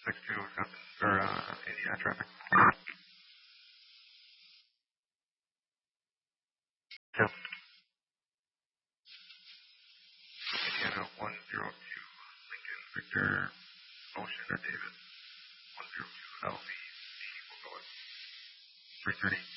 or Indiana traffic. Yep. Indiana 102 Lincoln Victor Ocean or David 102 LV. We'll go with 330.